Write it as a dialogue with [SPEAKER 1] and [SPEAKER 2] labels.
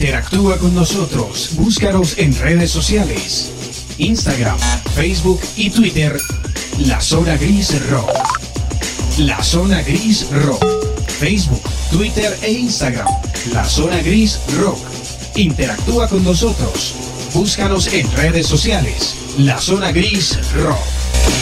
[SPEAKER 1] Interactúa con nosotros. Búscanos en redes sociales. Instagram, Facebook y Twitter. La Zona Gris Rock. La Zona Gris Rock. Facebook, Twitter e Instagram. La Zona Gris Rock. Interactúa con nosotros. Búscanos en redes sociales. La Zona Gris Rock.